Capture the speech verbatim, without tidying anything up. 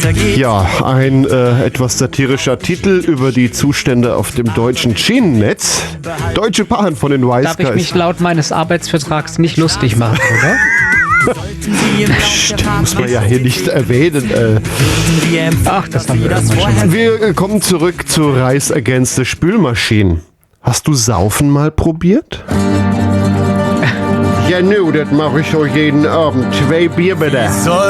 Ja, ein äh, etwas satirischer Titel über die Zustände auf dem deutschen Schienennetz. Deutsche Bahn von den Wise Darf ich Guys. mich laut meines Arbeitsvertrags nicht lustig machen, oder? Psst, muss man ja hier nicht erwähnen. Äh. Ach, das haben wir irgendwann schon. Wir äh, kommen zurück zu Reis ergänzte Spülmaschinen. Hast du Saufen mal probiert? Ja, nu, das mache ich doch jeden Abend. Zwei Bier bitte.